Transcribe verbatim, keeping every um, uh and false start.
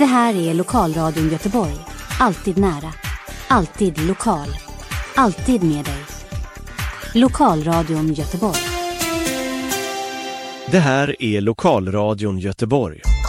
Det här är Lokalradion Göteborg. Alltid nära. Alltid lokal. Alltid med dig. Lokalradion Göteborg. Det här är Lokalradion Göteborg.